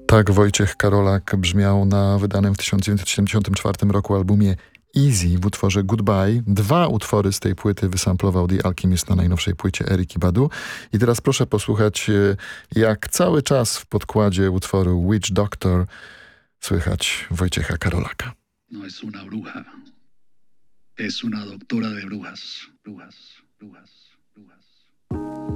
Tak Wojciech Karolak brzmiał na wydanym w 1974 roku albumie Easy w utworze Goodbye. 2 utwory z tej płyty wysamplował The Alchemist na najnowszej płycie Erykki Badu. I teraz proszę posłuchać, jak cały czas w podkładzie utworu Witch Doctor słychać Wojciecha Karolaka. No es una bruja, es una doctora de brujas, brujas, brujas.